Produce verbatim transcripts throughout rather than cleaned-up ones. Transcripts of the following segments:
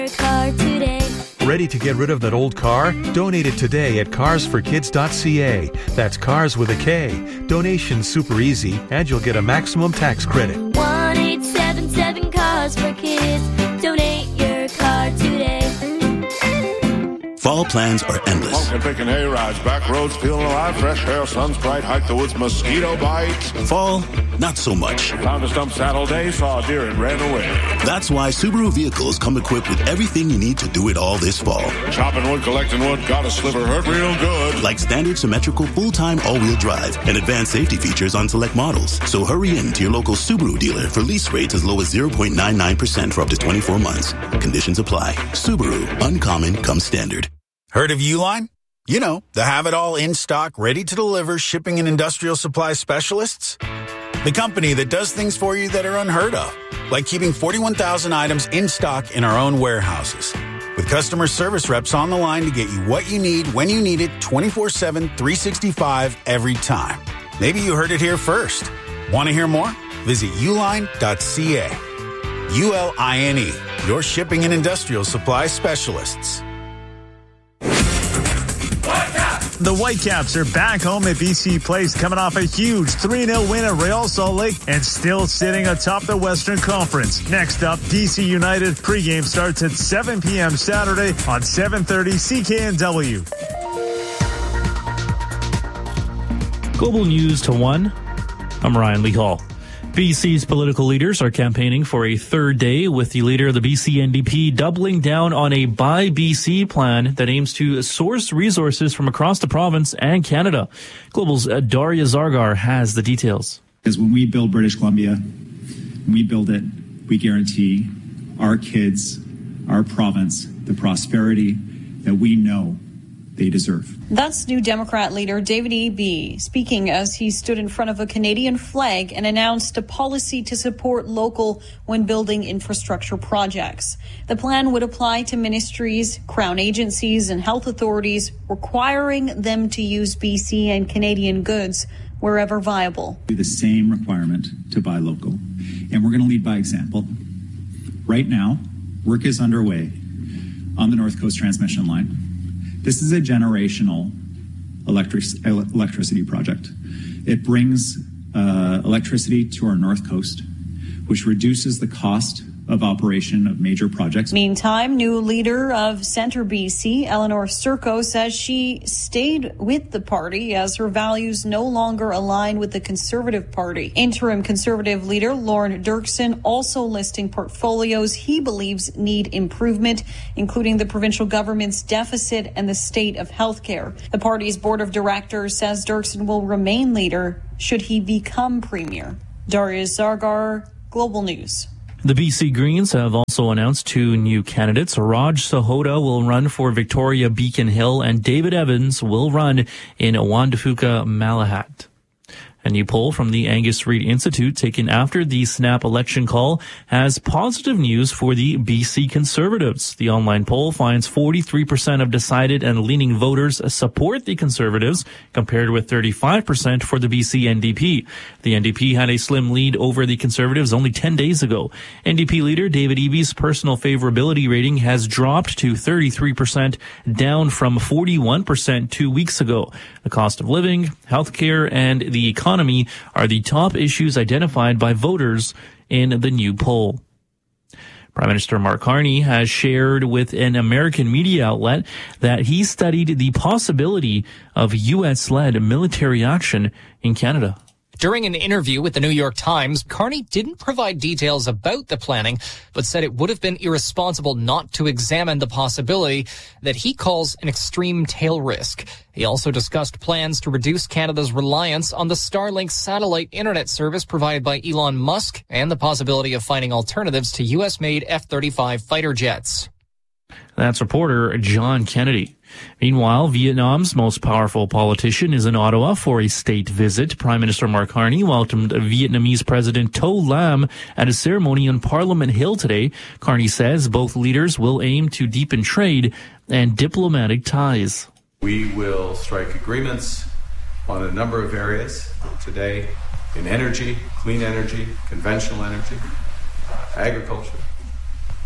car today. Ready to get rid of that old car? Donate it today at cars for kids dot c a. That's cars with a K. Donation's super easy, and you'll get a maximum tax credit. one eight seven seven Cars for Kids. Donate your car today. Fall plans are endless. Pumpkin picking hay rides, back roads, feeling alive, fresh air, sun's bright, hike the woods, mosquito bite. Fall, not so much. Found a stump saddle day, saw a deer and ran away. That's why Subaru vehicles come equipped with everything you need to do it all this fall. Chopping wood, collecting wood, got a sliver, hurt real good. Like standard symmetrical full-time all-wheel drive and advanced safety features on select models. So hurry in to your local Subaru dealer for lease rates as low as zero point nine nine percent for up to twenty-four months. Conditions apply. Subaru, uncommon comes standard. Heard of Uline? You know, the have-it-all in-stock, ready-to-deliver shipping and industrial supply specialists? The company that does things for you that are unheard of, like keeping forty-one thousand items in stock in our own warehouses. With customer service reps on the line to get you what you need when you need it twenty-four seven, three sixty-five every time. Maybe you heard it here first. Want to hear more? Visit uline dot c a. U L I N E, your shipping and industrial supply specialists. The Whitecaps are back home at B C Place, coming off a huge three nil win at Real Salt Lake and still sitting atop the Western Conference. Next up, D C United. Pregame starts at seven p.m. Saturday on seven thirty C K N W. Global News to one. I'm Ryan Lee Hall. B C's political leaders are campaigning for a third day, with the leader of the B C N D P doubling down on a Buy B C plan that aims to source resources from across the province and Canada. Global's Daria Zargar has the details. Because when we build British Columbia, when we build it, we guarantee our kids, our province, the prosperity that we know they deserve. That's New Democrat leader David Eby speaking as he stood in front of a Canadian flag and announced a policy to support local when building infrastructure projects. The plan would apply to ministries, crown agencies, and health authorities, requiring them to use B C and Canadian goods wherever viable. Do the same requirement to buy local. And we're going to lead by example. Right now, work is underway on the North Coast transmission line. This is a generational electric, electricity project. It brings uh, electricity to our North Coast, which reduces the cost of operation of major projects. Meantime, new leader of Centre B C, Eleanor Sturko, says she stayed with the party as her values no longer align with the Conservative Party. Interim Conservative leader Lorne Dirksen also listing portfolios he believes need improvement, including the provincial government's deficit and the state of healthcare. The party's board of directors says Dirksen will remain leader should he become premier. Daria Zargar, Global News. The B C Greens have also announced two new candidates. Raj Sahota will run for Victoria Beacon Hill, and David Evans will run in Wandafuka Malahat. A new poll from the Angus Reid Institute taken after the snap election call has positive news for the B C Conservatives. The online poll finds forty-three percent of decided and leaning voters support the Conservatives, compared with thirty-five percent for the B C N D P. The N D P had a slim lead over the Conservatives only ten days ago. N D P leader David Eby's personal favorability rating has dropped to thirty-three percent, down from forty-one percent two weeks ago. The cost of living, healthcare, and the economy economy are the top issues identified by voters in the new poll. Prime Minister Mark Carney has shared with an American media outlet that he studied the possibility of U S-led military action in Canada. During an interview with the New York Times, Carney didn't provide details about the planning, but said it would have been irresponsible not to examine the possibility that he calls an extreme tail risk. He also discussed plans to reduce Canada's reliance on the Starlink satellite internet service provided by Elon Musk and the possibility of finding alternatives to U S-made F thirty-five fighter jets. That's reporter John Kennedy. Meanwhile, Vietnam's most powerful politician is in Ottawa for a state visit. Prime Minister Mark Carney welcomed Vietnamese President To Lam at a ceremony on Parliament Hill today. Carney says both leaders will aim to deepen trade and diplomatic ties. We will strike agreements on a number of areas today in energy, clean energy, conventional energy, agriculture,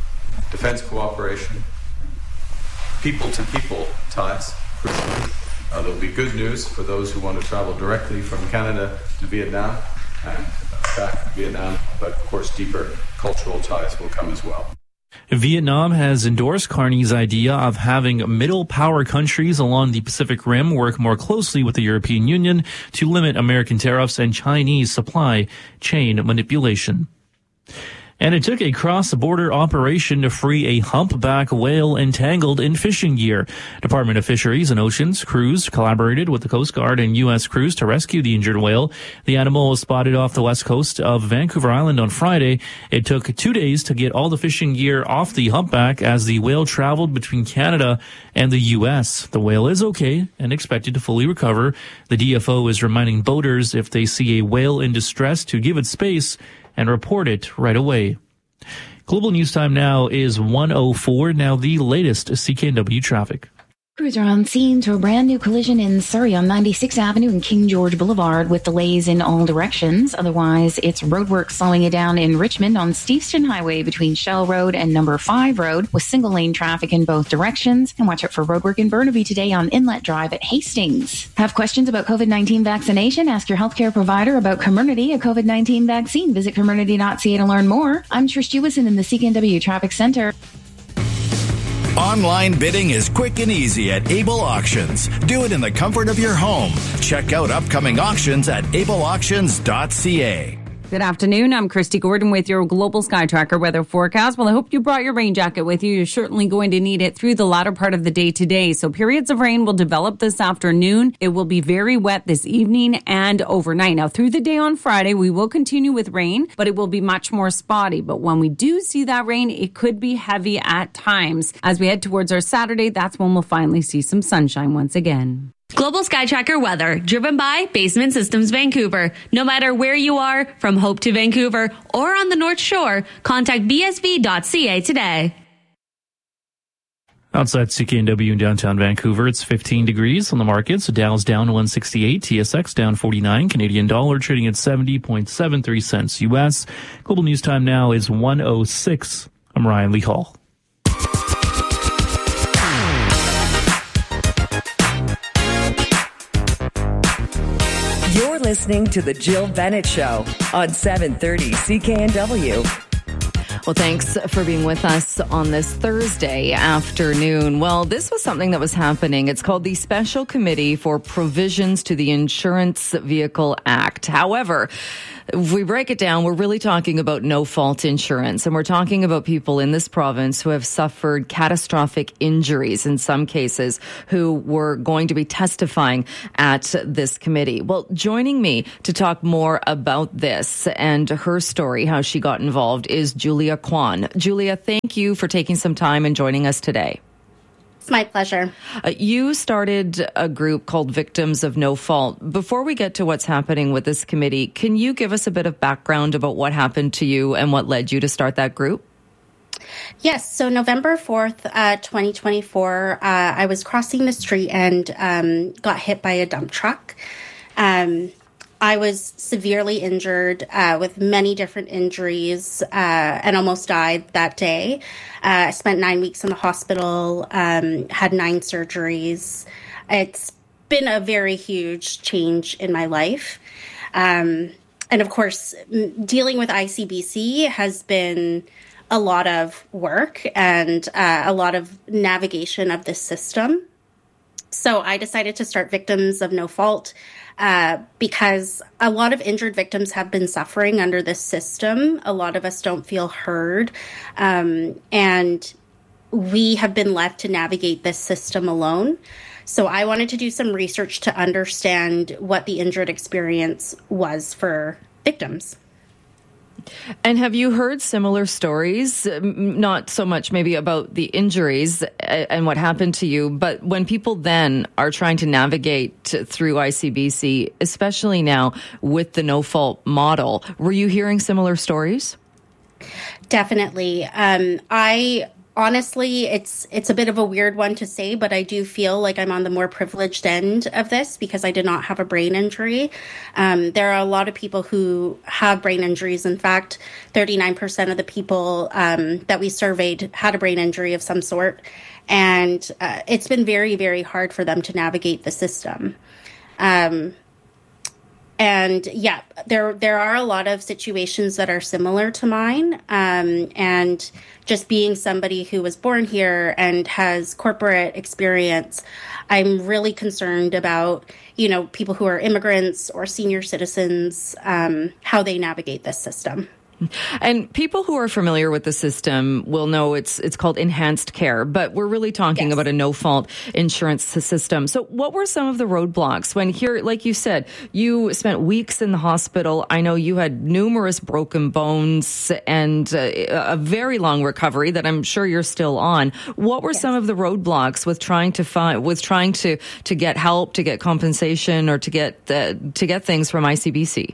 defense cooperation, people-to-people ties. Uh, there'll be good news for those who want to travel directly from Canada to Vietnam and back to Vietnam, but of course deeper cultural ties will come as well. Vietnam has endorsed Carney's idea of having middle power countries along the Pacific Rim work more closely with the European Union to limit American tariffs and Chinese supply chain manipulation. And it took a cross-border operation to free a humpback whale entangled in fishing gear. Department of Fisheries and Oceans crews collaborated with the Coast Guard and U S crews to rescue the injured whale. The animal was spotted off the west coast of Vancouver Island on Friday. It took two days to get all the fishing gear off the humpback as the whale traveled between Canada and the U S. The whale is okay and expected to fully recover. The D F O is reminding boaters if they see a whale in distress to give it space and report it right away. Global News Time now is one oh four. Now the latest C K N W traffic. Crews are on scene to a brand new collision in Surrey on ninety-sixth Avenue and King George Boulevard with delays in all directions. Otherwise, it's roadwork slowing it down in Richmond on Steveston Highway between Shell Road and Number five Road with single lane traffic in both directions. And watch out for roadwork in Burnaby today on Inlet Drive at Hastings. Have questions about COVID nineteen vaccination? Ask your healthcare provider about Comirnaty, a COVID nineteen vaccine. Visit Comirnaty dot C A to learn more. I'm Trish Jewison in the C K N W Traffic Center. Online bidding is quick and easy at Able Auctions. Do it in the comfort of your home. Check out upcoming auctions at able auctions dot C A. Good afternoon. I'm Christy Gordon with your Global Sky Tracker weather forecast. Well, I hope you brought your rain jacket with you. You're certainly going to need it through the latter part of the day today. So periods of rain will develop this afternoon. It will be very wet this evening and overnight. Now, through the day on Friday, we will continue with rain, but it will be much more spotty. But when we do see that rain, it could be heavy at times. As we head towards our Saturday, that's when we'll finally see some sunshine once again. Global Sky Tracker weather, driven by Basement Systems Vancouver. No matter where you are, from Hope to Vancouver or on the North Shore, contact B S V dot C A today. Outside C K N W in downtown Vancouver, it's fifteen degrees on the markets. Dow's down one sixty-eight, T S X down forty-nine, Canadian dollar trading at seventy point seven three cents U S. Global News Time now is one oh six. I'm Ryan Lee Hall. You're listening to The Jill Bennett Show on seven thirty C K N W. Well, thanks for being with us on this Thursday afternoon. Well, this was something that was happening. It's called the Special Committee for Provisions to the Insurance Vehicle Act. However, if we break it down, we're really talking about no-fault insurance. And we're talking about people in this province who have suffered catastrophic injuries in some cases, who were going to be testifying at this committee. Well, joining me to talk more about this and her story, how she got involved, is Julia Kwan. Julia, thank you for taking some time and joining us today. It's my pleasure. Uh, you started a group called Victims of No Fault. Before we get to what's happening with this committee, can you give us a bit of background about what happened to you and what led you to start that group? Yes. So November fourth, uh, twenty twenty-four, uh, I was crossing the street and um, got hit by a dump truck. Um, I was severely injured uh, with many different injuries uh, and almost died that day. Uh, I spent nine weeks in the hospital, um, had nine surgeries. It's been a very huge change in my life. Um, and of course, m- dealing with I C B C has been a lot of work and uh, a lot of navigation of the system. So I decided to start Victims of No Fault uh, because a lot of injured victims have been suffering under this system. A lot of us don't feel heard. Um, and we have been left to navigate this system alone. So I wanted to do some research to understand what the injured experience was for victims. And have you heard similar stories, not so much maybe about the injuries and what happened to you, but when people then are trying to navigate through I C B C, especially now with the no-fault model, were you hearing similar stories? Definitely. Um, I honestly, it's it's a bit of a weird one to say, but I do feel like I'm on the more privileged end of this because I did not have a brain injury. Um, there are a lot of people who have brain injuries. In fact, thirty-nine percent of the people um, that we surveyed had a brain injury of some sort. And uh, it's been very, very hard for them to navigate the system. Um, and yeah, there there are a lot of situations that are similar to mine. Um, and just being somebody who was born here and has corporate experience, I'm really concerned about, you know, people who are immigrants or senior citizens, um, how they navigate this system. And people who are familiar with the system will know it's it's called enhanced care, but we're really talking yes. about a no-fault insurance system. So what were some of the roadblocks when here, like you said, you spent weeks in the hospital? I know you had numerous broken bones and uh, a very long recovery that I'm sure you're still on. What were yes. some of the roadblocks with trying to find, with trying to, to get help, to get compensation, or to get uh, to get things from I C B C?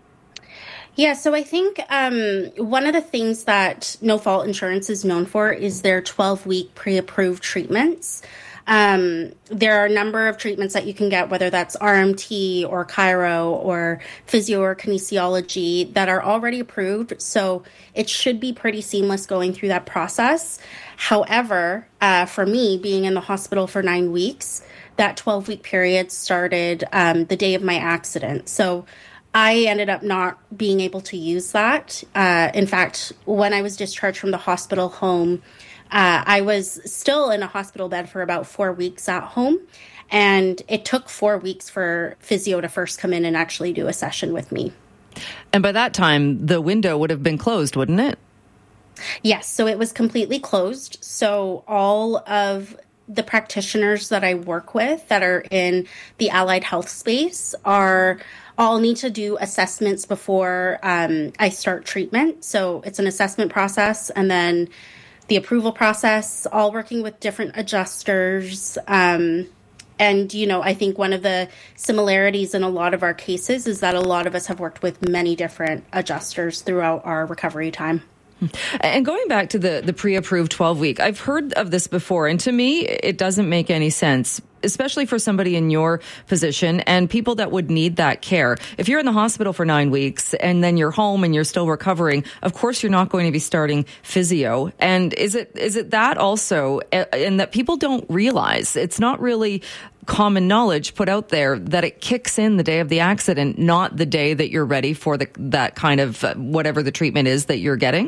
Yeah, so I think um, one of the things that no-fault insurance is known for is their twelve-week pre-approved treatments. Um, there are a number of treatments that you can get, whether that's R M T or chiro or physio or kinesiology, that are already approved. So it should be pretty seamless going through that process. However, uh, for me, being in the hospital for nine weeks, that twelve-week period started um, the day of my accident. So I ended up not being able to use that. Uh, in fact, when I was discharged from the hospital home, uh, I was still in a hospital bed for about four weeks at home. And it took four weeks for physio to first come in and actually do a session with me. And by that time, the window would have been closed, wouldn't it? Yes, so it was completely closed. So all of the practitioners that I work with that are in the allied health space are all need to do assessments before um, I start treatment. So it's an assessment process and then the approval process, all working with different adjusters. Um, and, you know, I think one of the similarities in a lot of our cases is that a lot of us have worked with many different adjusters throughout our recovery time. And going back to the, the pre-approved twelve-week, I've heard of this before, and to me, it doesn't make any sense, especially for somebody in your position and people that would need that care. If you're in the hospital for nine weeks and then you're home and you're still recovering, of course you're not going to be starting physio. And is it is it that also, and that people don't realize, it's not really common knowledge put out there that it kicks in the day of the accident, not the day that you're ready for the that kind of uh, whatever the treatment is that you're getting?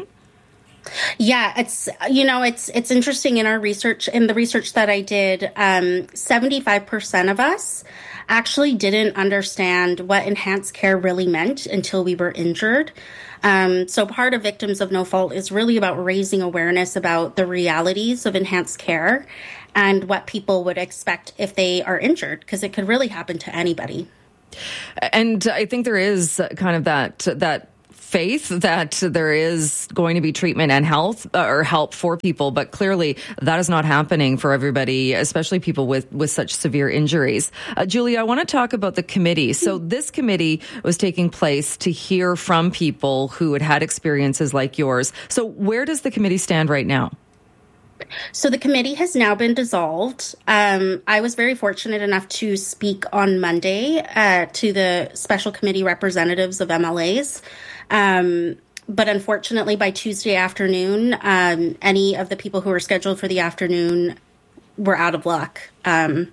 Yeah, it's, you know, it's it's interesting in our research, in the research that I did, um, seventy-five percent of us actually didn't understand what enhanced care really meant until we were injured. Um, so part of Victims of No Fault is really about raising awareness about the realities of enhanced care and what people would expect if they are injured, because it could really happen to anybody. And I think there is kind of that that faith that there is going to be treatment and health uh, or help for people, but clearly that is not happening for everybody, especially people with, with such severe injuries. Uh, Julia, I want to talk about the committee. So this committee was taking place to hear from people who had had experiences like yours. So where does the committee stand right now? So the committee has now been dissolved. Um, I was very fortunate enough to speak on Monday uh, to the special committee representatives of M L As. Um, but unfortunately, by Tuesday afternoon, um, any of the people who were scheduled for the afternoon were out of luck. Um,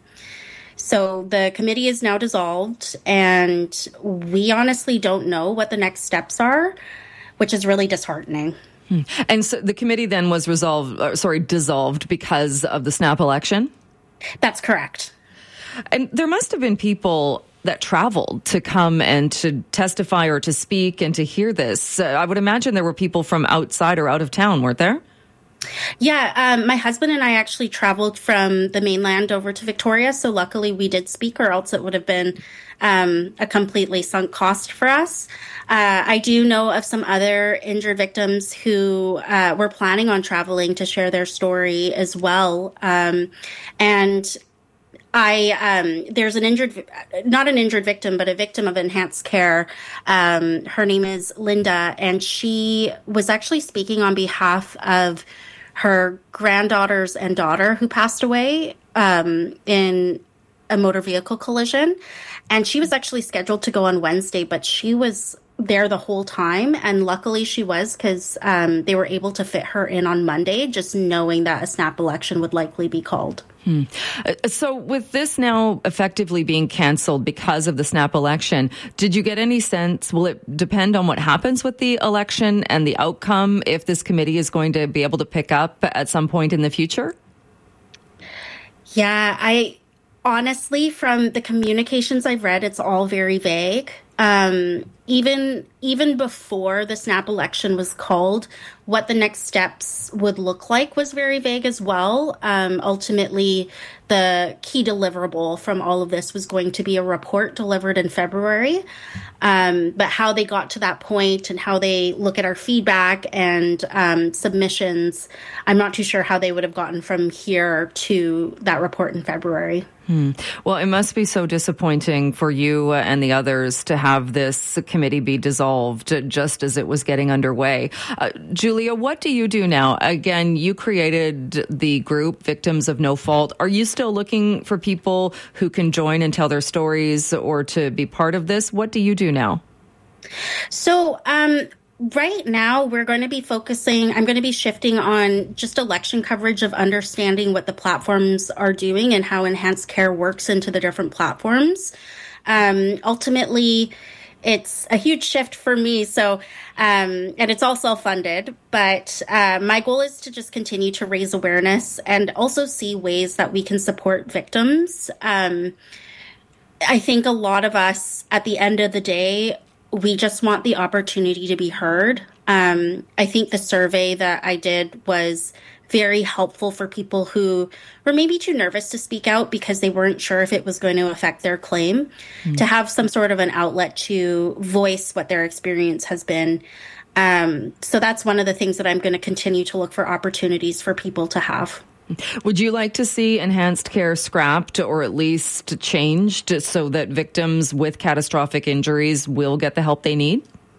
so the committee is now dissolved, and we honestly don't know what the next steps are, which is really disheartening. Hmm. And so the committee then was resolved, uh, sorry, dissolved because of the snap election? That's correct. And there must have been people that traveled to come and to testify or to speak and to hear this. Uh, I would imagine there were people from outside or out of town, weren't there? Yeah, um, my husband and I actually traveled from the mainland over to Victoria, so luckily we did speak, or else it would have been um, a completely sunk cost for us. Uh, I do know of some other injured victims who uh, were planning on traveling to share their story as well. Um, and I, um, there's an injured, not an injured victim, but a victim of enhanced care. Um, her name is Linda, and she was actually speaking on behalf of her granddaughters and daughter who passed away um, in a motor vehicle collision. And she was actually scheduled to go on Wednesday, but she was there the whole time. And luckily she was, because um, they were able to fit her in on Monday, just knowing that a snap election would likely be called. Hmm. So with this now effectively being canceled because of the snap election, did you get any sense, will it depend on what happens with the election and the outcome if this committee is going to be able to pick up at some point in the future? Yeah, I honestly, from the communications I've read, it's all very vague. Um, even even before the snap election was called, what the next steps would look like was very vague as well. Um, ultimately, the key deliverable from all of this was going to be a report delivered in February. Um, but how they got to that point and how they look at our feedback and um, submissions, I'm not too sure how they would have gotten from here to that report in February. Hmm. Well, it must be so disappointing for you and the others to have this committee be dissolved just as it was getting underway. Uh, Julia, what do you do now? Again, you created the group Victims of No Fault. Are you still looking for people who can join and tell their stories or to be part of this? What do you do now? So, um, right now, we're going to be focusing, I'm going to be shifting on just election coverage of understanding what the platforms are doing and how enhanced care works into the different platforms. Um, ultimately, it's a huge shift for me. So, um, and it's all self-funded, but uh, my goal is to just continue to raise awareness and also see ways that we can support victims. Um, I think a lot of us, at the end of the day, we just want the opportunity to be heard. Um, I think the survey that I did was very helpful for people who were maybe too nervous to speak out because they weren't sure if it was going to affect their claim, mm-hmm. to have some sort of an outlet to voice what their experience has been. Um, so that's one of the things that I'm going to continue to look for opportunities for people to have. Would you like to see enhanced care scrapped or at least changed so that victims with catastrophic injuries will get the help they need?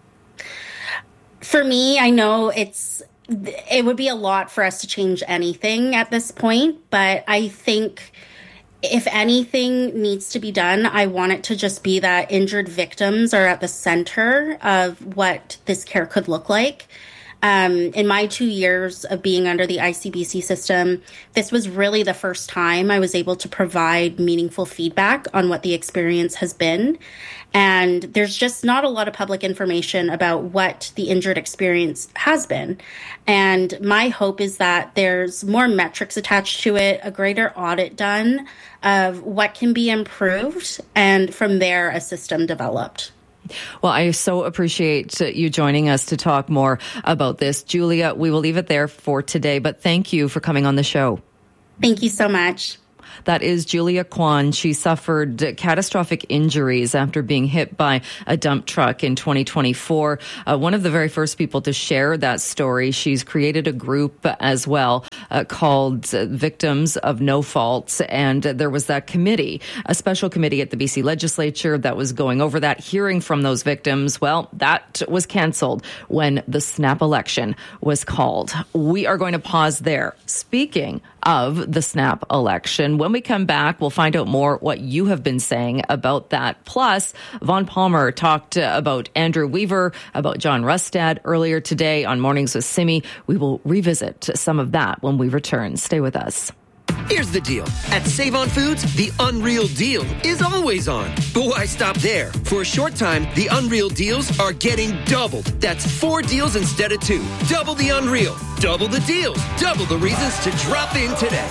For me, I know it's it would be a lot for us to change anything at this point, but I think if anything needs to be done, I want it to just be that injured victims are at the center of what this care could look like. Um, in my two years of being under the I C B C system, this was really the first time I was able to provide meaningful feedback on what the experience has been. And there's just not a lot of public information about what the injured experience has been. And my hope is that there's more metrics attached to it, a greater audit done of what can be improved, and from there, a system developed. Well, I so appreciate you joining us to talk more about this. Julia, we will leave it there for today, but thank you for coming on the show. Thank you so much. That is Julia Kwan. She suffered catastrophic injuries after being hit by a dump truck in twenty twenty-four. Uh, one of the very first people to share that story. She's created a group as well uh, called Victims of No Fault. And there was that committee, a special committee at the B C legislature that was going over that, hearing from those victims. Well, that was canceled when the snap election was called. We are going to pause there. Speaking of the snap election, when we come back, we'll find out more what you have been saying about that. Plus, Vaughn Palmer talked uh, about Andrew Weaver, about John Rustad earlier today on Mornings with Simi. We will revisit some of that when we return. Stay with us. Here's the deal. At Save-On Foods, the Unreal Deal is always on. But why stop there? For a short time, the Unreal Deals are getting doubled. That's four deals instead of two. Double the Unreal. Double the deals. Double the reasons to drop in today.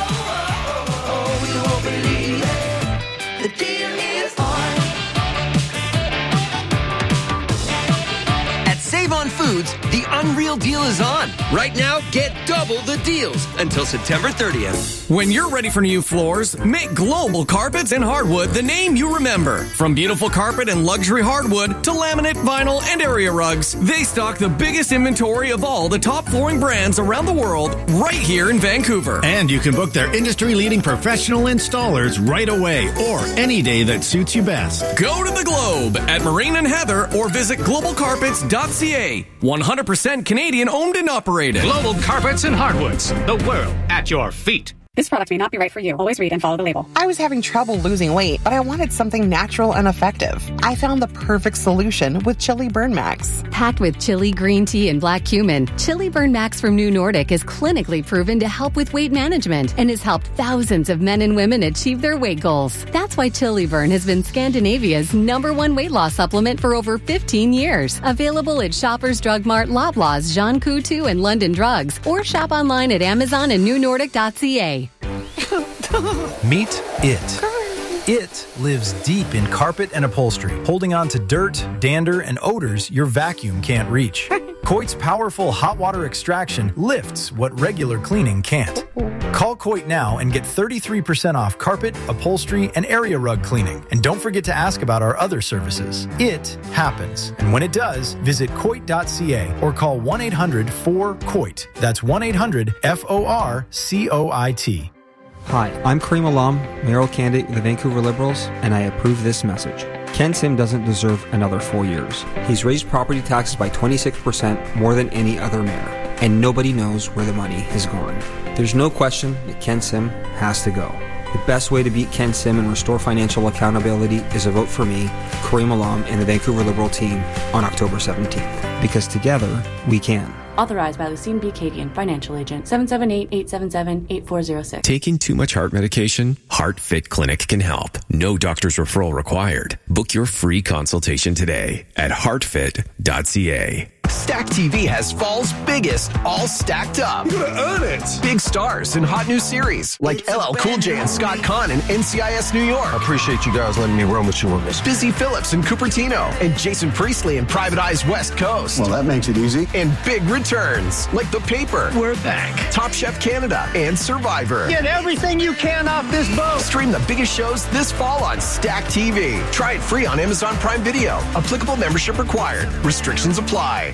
You won't believe it. The deal is on. At Save-On Foods, the Unreal Deal is on. Right now, get double the deals until September thirtieth. When you're ready for new floors, make Global Carpets and Hardwood the name you remember. From beautiful carpet and luxury hardwood to laminate, vinyl, and area rugs, they stock the biggest inventory of all the top flooring brands around the world right here in Vancouver. And you can book their industry-leading professional installers right away or any day that suits you best. Go to the Globe at Marine and Heather or visit global carpets dot c a. one hundred percent percent Canadian owned and operated. Global Carpets and Hardwoods. The world at your feet. This product may not be right for you. Always read and follow the label. I was having trouble losing weight, but I wanted something natural and effective. I found the perfect solution with Chili Burn Max. Packed with chili, green tea, and black cumin, Chili Burn Max from New Nordic is clinically proven to help with weight management and has helped thousands of men and women achieve their weight goals. That's why Chili Burn has been Scandinavia's number one weight loss supplement for over fifteen years. Available at Shoppers Drug Mart, Loblaws, Jean Coutu, and London Drugs, or shop online at Amazon and new nordic dot c a. Meet it. It lives deep in carpet and upholstery, holding on to dirt, dander, and odors your vacuum can't reach. Coit's powerful hot water extraction lifts what regular cleaning can't. Call Coit now and get thirty-three percent off carpet, upholstery, and area rug cleaning. And don't forget to ask about our other services. It happens. And when it does, visit coit dot c a or call one eight hundred four coit. That's one eight hundred F O R C O I T. Hi, I'm Kareem Alam, mayoral candidate with the Vancouver Liberals, and I approve this message. Ken Sim doesn't deserve another four years. He's raised property taxes by twenty-six percent more than any other mayor, and nobody knows where the money has gone. There's no question that Ken Sim has to go. The best way to beat Ken Sim and restore financial accountability is a vote for me, Kareem Alam, and the Vancouver Liberal team on October seventeenth. Because together, we can. Authorized by Lucine B. Cadian, financial agent, seven seven eight, eight seven seven, eight four zero six. Taking too much heart medication? HeartFit Clinic can help. No doctor's referral required. Book your free consultation today at heart fit dot c a. Stack T V has fall's biggest, all stacked up. You're gonna earn it. Big stars in hot new series like L L Cool J and Scott Conn in N C I S New York. I appreciate you guys letting me run with you on this. Busy Phillips in Cupertino and Jason Priestley in Private Eye's West Coast. Well, that makes it easy. And big returns like The Paper. We're back. Top Chef Canada and Survivor. Get everything you can off this boat. Stream the biggest shows this fall on Stack T V. Try it free on Amazon Prime Video. Applicable membership required. Restrictions apply.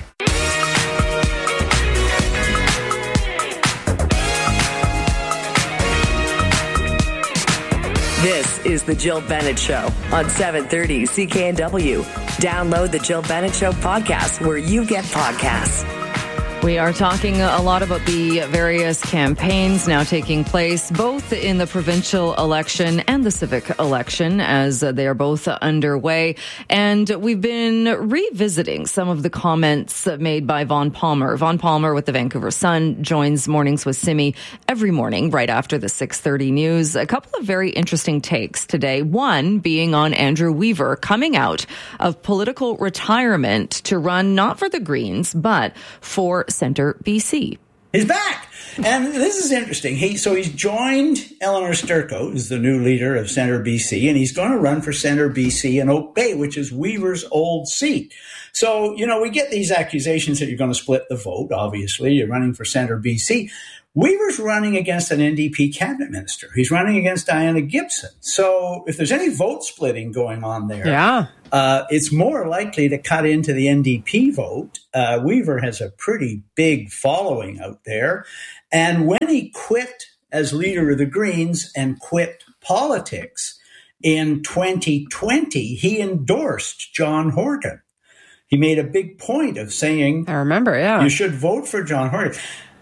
This is the Jill Bennett Show on seven thirty C K N W. Download the Jill Bennett Show podcast where you get podcasts. We are talking a lot about the various campaigns now taking place, both in the provincial election and the civic election, as they are both underway. And we've been revisiting some of the comments made by Vaughn Palmer. Vaughn Palmer with the Vancouver Sun joins Mornings with Simi every morning right after the six thirty news. A couple of very interesting takes today. One being on Andrew Weaver coming out of political retirement to run not for the Greens, but for Centre B C. He's back. And this is interesting. He So he's joined Eleanor Sturco, who's the new leader of Centre B C, and he's going to run for Centre B C in Oak Bay, which is Weaver's old seat. So, you know, we get these accusations that you're going to split the vote, obviously. You're running for Centre B C. Weaver's running against an N D P cabinet minister. He's running against Diana Gibson. So if there's any vote splitting going on there, yeah. uh, it's more likely to cut into the N D P vote. Uh, Weaver has a pretty big following out there. And when he quit as leader of the Greens and quit politics in twenty twenty, he endorsed John Horgan. He made a big point of saying, I remember, yeah, you should vote for John Horgan.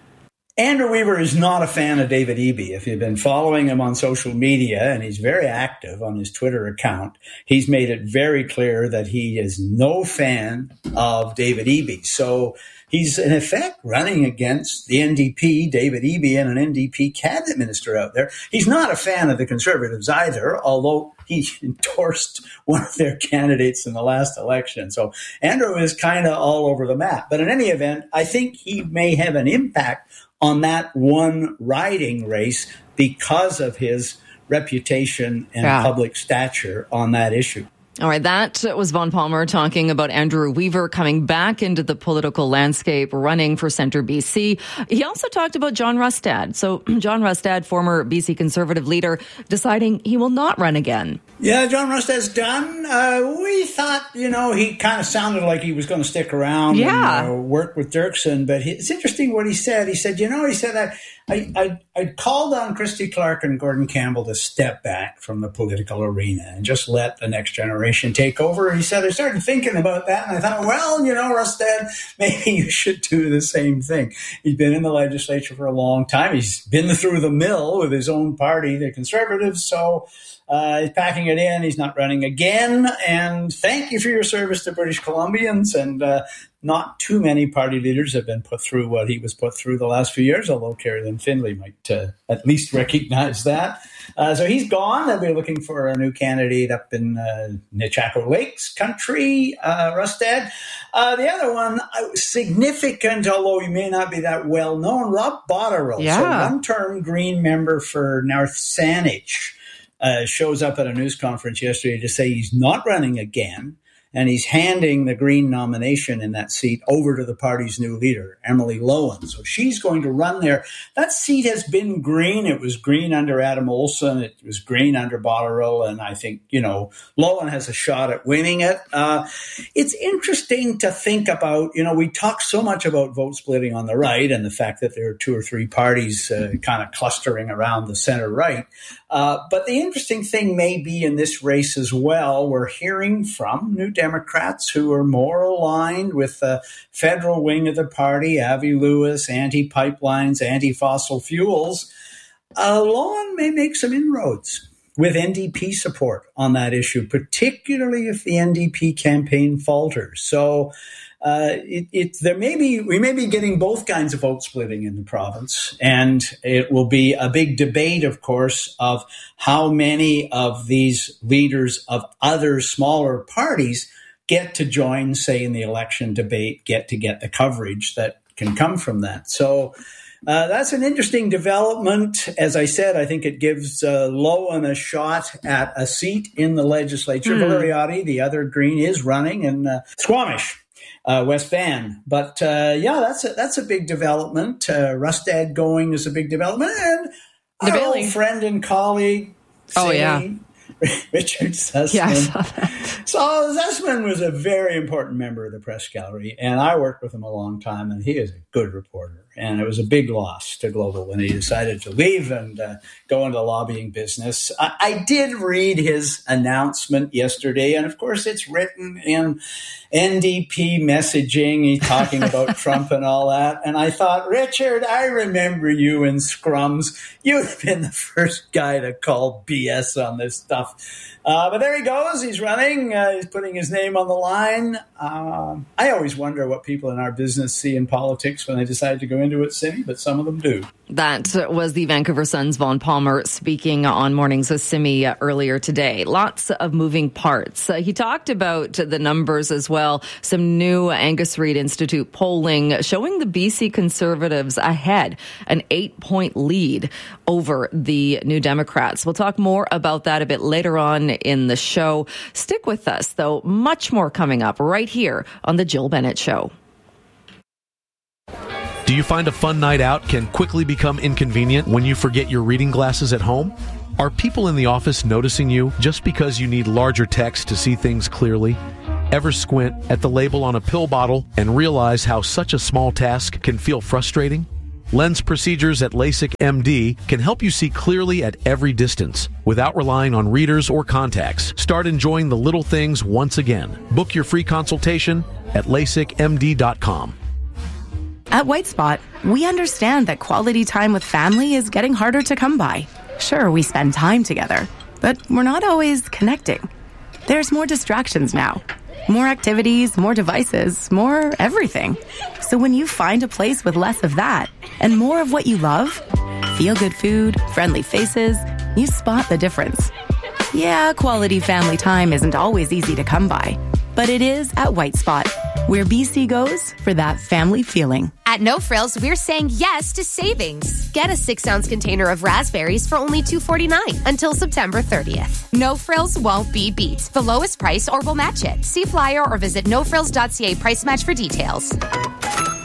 Andrew Weaver is not a fan of David Eby. If you've been following him on social media, and he's very active on his Twitter account, he's made it very clear that he is no fan of David Eby. So he's, in effect, running against the N D P, David Eby, and an N D P cabinet minister out there. He's not a fan of the Conservatives either, although he endorsed one of their candidates in the last election. So Andrew is kind of all over the map. But in any event, I think he may have an impact on that one riding race because of his reputation and yeah. public stature on that issue. All right, that was Vaughn Palmer talking about Andrew Weaver coming back into the political landscape, running for Centre B C. He also talked about John Rustad. So John Rustad, former B C Conservative leader, deciding he will not run again. Yeah, John Rustad's done. Uh, we thought, you know, he kind of sounded like he was going to stick around yeah. and uh, work with Dirksen. But he, it's interesting what he said. He said, you know, he said that I, I, I called on Christy Clark and Gordon Campbell to step back from the political arena and just let the next generation generation take over. He said, I started thinking about that, and I thought, well, you know, Rustad, maybe you should do the same thing. He's been in the legislature for a long time. He's been through the mill with his own party, the Conservatives, so uh, he's packing it in. He's not running again, and thank you for your service to British Columbians, and uh, not too many party leaders have been put through what he was put through the last few years, although Carolyn Findlay might uh, at least recognize that. Uh, so he's gone. They'll be looking for a new candidate up in uh, Nechako Lakes country, uh, Rustad. Uh, the other one, uh, significant, although he may not be that well known, Rob Botterill, Yeah. so one-term Green member for North Saanich, uh, shows up at a news conference yesterday to say he's not running again. And he's handing the Green nomination in that seat over to the party's new leader, Emily Lowen. So she's going to run there. That seat has been Green. It was Green under Adam Olsen. It was Green under Botterill. And I think, you know, Lowen has a shot at winning it. Uh, it's interesting to think about, you know, we talk so much about vote splitting on the right and the fact that there are two or three parties uh, kind of clustering around the center right. Uh, but the interesting thing may be in this race as well, we're hearing from New Democrats who are more aligned with the federal wing of the party, Avi Lewis, anti-pipelines, anti-fossil fuels. Uh, Lowen may make some inroads with N D P support on that issue, particularly if the N D P campaign falters. So uh, it, it, there may be, we may be getting both kinds of vote splitting in the province, and it will be a big debate, of course, of how many of these leaders of other smaller parties get to join, say, in the election debate, get to get the coverage that can come from that. So uh, that's an interesting development. As I said, I think it gives uh, Lowen a shot at a seat in the legislature. Hmm. Valeriati, the other Green, is running in uh, Squamish. Uh, West Van. But, uh, yeah, that's a, that's a big development. Uh, Rustad going is a big development. And our old friend and colleague, Oh, Sadie, yeah. Richard Sussman. Yeah, I saw that. So Sussman was a very important member of the press gallery, and I worked with him a long time, and he is a good reporter. And it was a big loss to Global when he decided to leave and uh, go into the lobbying business. I, I did read his announcement yesterday, and of course it's written in N D P messaging. He's talking about Trump and all that. And I thought, Richard, I remember you in scrums. You've been the first guy to call B S on this stuff. Uh, but there he goes. He's running. Uh, he's putting his name on the line. Um, I always wonder what people in our business see in politics when they decide to go into it, Simi, but some of them do. That was the Vancouver Sun's Vaughn Palmer speaking on Mornings with Simi earlier today. Lots of moving parts. Uh, he talked about the numbers as well. Some new Angus Reid Institute polling showing the B C Conservatives ahead, an eight-point lead over the New Democrats. We'll talk more about that a bit later on in the show. Stick with us, though. Much more coming up right here on The Jill Bennett Show. Do you find a fun night out can quickly become inconvenient when you forget your reading glasses at home? Are people in the office noticing you just because you need larger text to see things clearly? Ever squint at the label on a pill bottle and realize how such a small task can feel frustrating? Lens procedures at LASIK M D can help you see clearly at every distance without relying on readers or contacts. Start enjoying the little things once again. Book your free consultation at lasik m d dot com. At White Spot, we understand that quality time with family is getting harder to come by. Sure, we spend time together, but we're not always connecting. There's more distractions now. More activities, more devices, more everything. So when you find a place with less of that and more of what you love, feel-good food, friendly faces, you spot the difference. Yeah, quality family time isn't always easy to come by, but it is at White Spot, where B C goes for that family feeling. At No Frills, we're saying yes to savings. Get a six-ounce container of raspberries for only two forty-nine until September thirtieth. No Frills won't be beat. The lowest price or we'll match it. See flyer or visit no frills dot c a price match for details.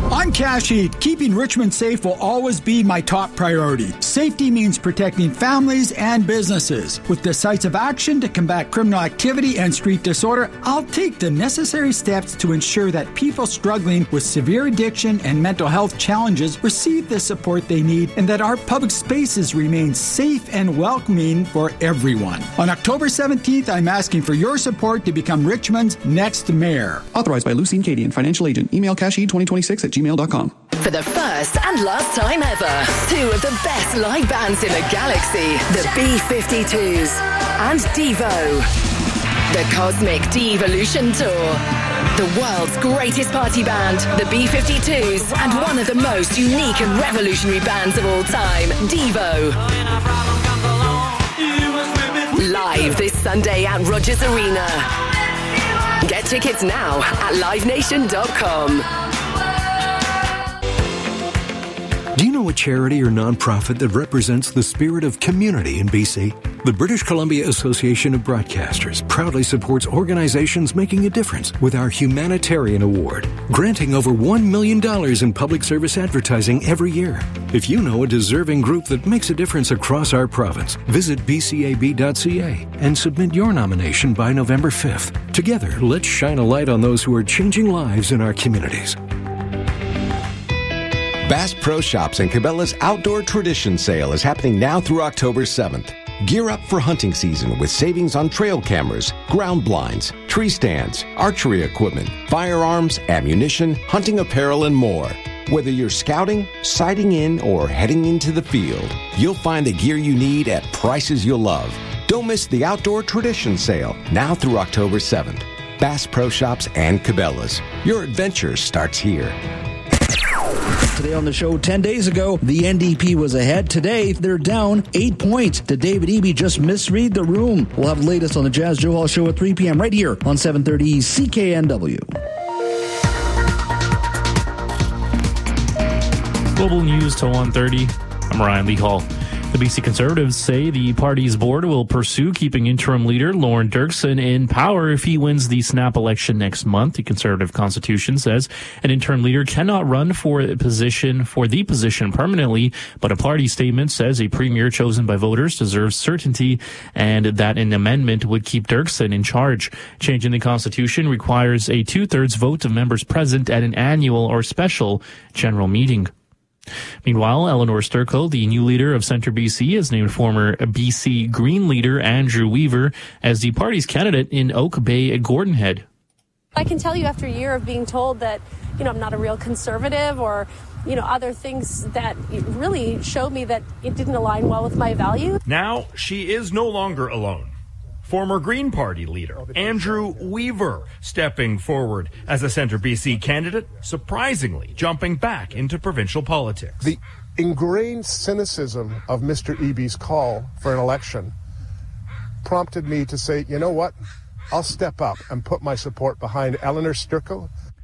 I'm Cash Heat. Keeping Richmond safe will always be my top priority. Safety means protecting families and businesses. With decisive action to combat criminal activity and street disorder, I'll take the necessary steps to ensure that people struggling with severe addiction and mental health challenges receive the support they need and that our public spaces remain safe and welcoming for everyone. On October seventeenth, I'm asking for your support to become Richmond's next mayor. Authorized by Lucine Cadian, financial agent. Email casheed twenty twenty-six at gmail dot com. For the first and last time ever, two of the best live bands in the galaxy, the B fifty-twos and Devo. The Cosmic Devolution Tour. The world's greatest party band, the B fifty-twos, and one of the most unique and revolutionary bands of all time, Devo. Live this Sunday at Rogers Arena. Get tickets now at live nation dot com. Do you know a charity or nonprofit that represents the spirit of community in B C? The British Columbia Association of Broadcasters proudly supports organizations making a difference with our Humanitarian Award, granting over one million dollars in public service advertising every year. If you know a deserving group that makes a difference across our province, visit b c a b dot c a and submit your nomination by November fifth. Together, let's shine a light on those who are changing lives in our communities. Bass Pro Shops and Cabela's Outdoor Tradition Sale is happening now through October seventh. Gear up for hunting season with savings on trail cameras, ground blinds, tree stands, archery equipment, firearms, ammunition, hunting apparel, and more. Whether you're scouting, sighting in, or heading into the field, you'll find the gear you need at prices you'll love. Don't miss the Outdoor Tradition Sale now through October seventh. Bass Pro Shops and Cabela's. Your adventure starts here. Today on the show, ten days ago, the N D P was ahead. Today, they're down eight points. Did David Eby just misread the room? We'll have the latest on the Jazz Joe Hall Show at three p.m. right here on seven thirty C K N W. Global News till one thirty. I'm Ryan Lee Hall. The B C Conservatives say the party's board will pursue keeping interim leader Lauren Dirksen in power if he wins the snap election next month. The Conservative Constitution says an interim leader cannot run for a position for the position permanently, but a party statement says a premier chosen by voters deserves certainty and that an amendment would keep Dirksen in charge. Changing the Constitution requires a two-thirds vote of members present at an annual or special general meeting. Meanwhile, Eleanor Sturco, the new leader of Centre B C, has named former B C Green leader Andrew Weaver as the party's candidate in Oak Bay Gordonhead. I can tell you after a year of being told that, you know, I'm not a real conservative or, you know, other things that really showed me that it didn't align well with my values. Now she is no longer alone. Former Green Party leader Andrew Weaver stepping forward as a Centre B C candidate, surprisingly jumping back into provincial politics. The ingrained cynicism of Mister Eby's call for an election prompted me to say, you know what, I'll step up and put my support behind Eleanor Sturco.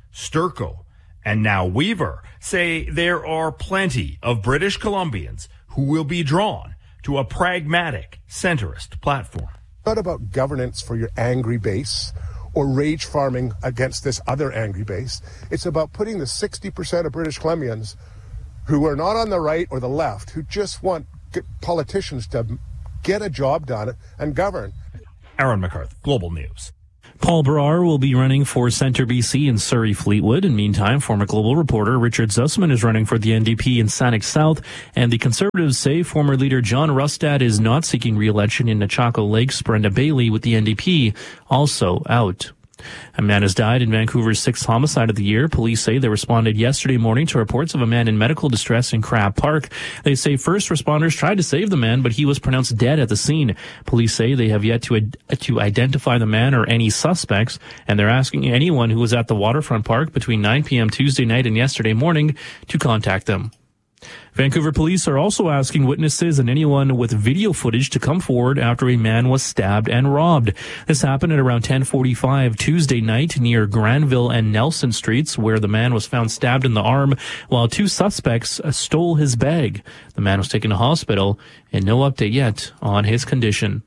Sturco and now Weaver say there are plenty of British Columbians who will be drawn to a pragmatic centrist platform. Not about governance for your angry base or rage farming against this other angry base. It's about putting the sixty percent of British Columbians who are not on the right or the left, who just want politicians to get a job done and govern. Aaron McCarthy, Global News. Paul Brar will be running for Centre B C in Surrey Fleetwood. In meantime, former Global reporter Richard Zussman is running for the N D P in Saanich South, and the Conservatives say former leader John Rustad is not seeking re-election in Nechako Lakes. Brenda Bailey with the N D P also out. A man has died in Vancouver's sixth homicide of the year. Police say they responded yesterday morning to reports of a man in medical distress in Crab Park. They say first responders tried to save the man, but he was pronounced dead at the scene. Police say they have yet to ad- to identify the man or any suspects, and they're asking anyone who was at the waterfront park between nine p.m. Tuesday night and yesterday morning to contact them. Vancouver police are also asking witnesses and anyone with video footage to come forward after a man was stabbed and robbed. This happened at around ten forty-five Tuesday night near Granville and Nelson Streets, where the man was found stabbed in the arm while two suspects stole his bag. The man was taken to hospital, and no update yet on his condition.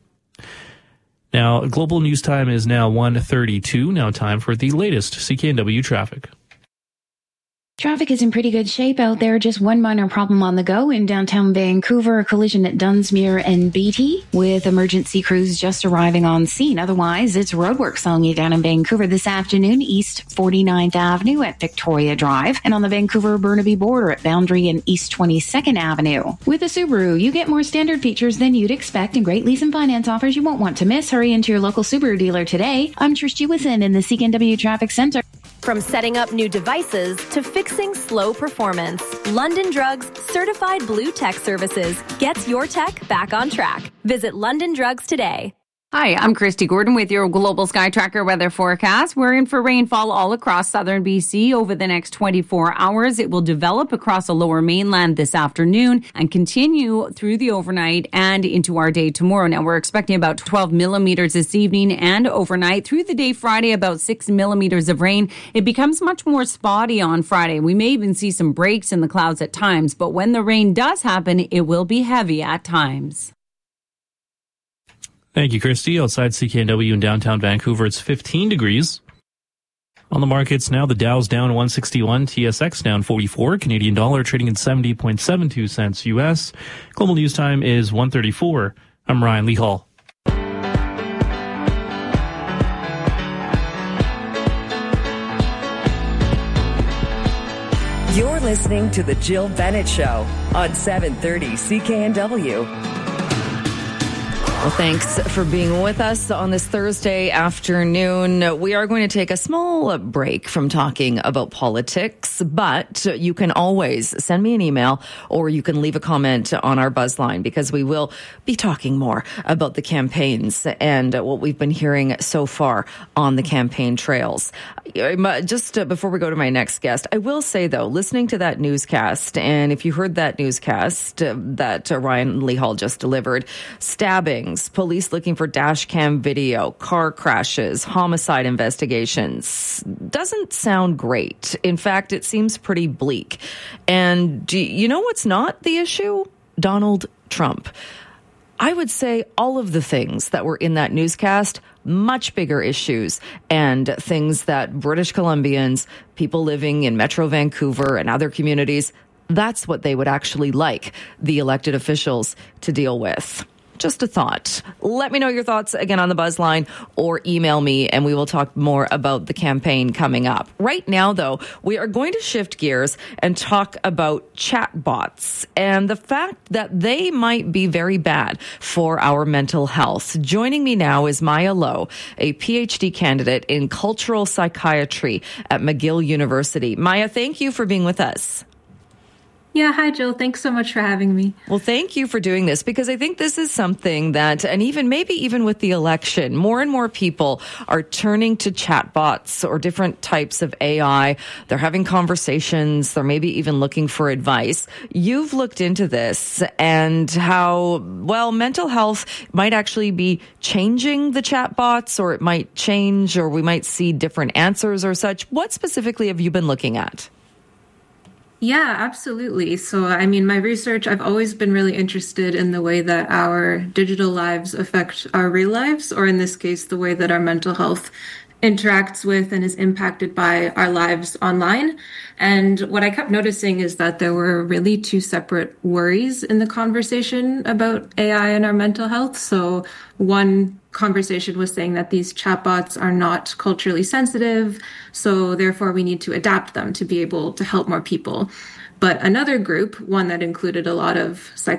Now, Global News Time is now one thirty-two. Now time for the latest C K N W traffic. Traffic is in pretty good shape out there. Just one minor problem on the go in downtown Vancouver. A collision at Dunsmuir and Beatty with emergency crews just arriving on scene. Otherwise, it's roadworks only down in Vancouver this afternoon, East forty-ninth Avenue at Victoria Drive, and on the Vancouver-Burnaby border at Boundary and East twenty-second Avenue. With a Subaru, you get more standard features than you'd expect and great lease and finance offers you won't want to miss. Hurry into your local Subaru dealer today. I'm Trish Jewison in the C K N W Traffic Center. From setting up new devices to fixing slow performance, London Drugs Certified Blue Tech Services gets your tech back on track. Visit London Drugs today. Hi, I'm Christy Gordon with your Global Sky Tracker weather forecast. We're in for rainfall all across southern B C over the next twenty-four hours. It will develop across the lower mainland this afternoon and continue through the overnight and into our day tomorrow. Now, we're expecting about twelve millimeters this evening and overnight. Through the day Friday, about six millimeters of rain. It becomes much more spotty on Friday. We may even see some breaks in the clouds at times, but when the rain does happen, it will be heavy at times. Thank you, Christy. Outside C K N W in downtown Vancouver, it's fifteen degrees. On the markets now, the Dow's down one sixty-one, T S X down forty-four, Canadian dollar trading at seventy point seven two cents U S. Global news time is one thirty-four. I'm Ryan Lee Hall. You're listening to The Jill Bennett Show on seven thirty C K N W. Well, thanks for being with us on this Thursday afternoon. We are going to take a small break from talking about politics, but you can always send me an email or you can leave a comment on our buzz line because we will be talking more about the campaigns and what we've been hearing so far on the campaign trails. Just before we go to my next guest, I will say, though, listening to that newscast, and if you heard that newscast that Ryan Lee Hall just delivered, stabbing, police looking for dash cam video, car crashes, homicide investigations. Doesn't sound great. In fact, it seems pretty bleak. And do you know what's not the issue? Donald Trump. I would say all of the things that were in that newscast, much bigger issues and things that British Columbians, people living in Metro Vancouver and other communities, that's what they would actually like the elected officials to deal with. Just a thought. Let me know your thoughts again on the buzz line or email me and we will talk more about the campaign coming up. Right now, though, we are going to shift gears and talk about chatbots and the fact that they might be very bad for our mental health. Joining me now is Maya Lowe, a P H D candidate in cultural psychiatry at McGill University. Maya, thank you for being with us. Yeah, hi, Jill. Thanks so much for having me. Well, thank you for doing this because I think this is something that, and even maybe even with the election, more and more people are turning to chatbots or different types of A I. They're having conversations. They're maybe even looking for advice. You've looked into this and how, well, mental health might actually be changing the chatbots, or it might change, or we might see different answers or such. What specifically have you been looking at? Yeah, absolutely. So, I mean, my research, I've always been really interested in the way that our digital lives affect our real lives, or in this case, the way that our mental health interacts with and is impacted by our lives online. And what I kept noticing is that there were really two separate worries in the conversation about A I and our mental health. So one conversation was saying that these chatbots are not culturally sensitive, so therefore we need to adapt them to be able to help more people. But another group, one that included a lot of psych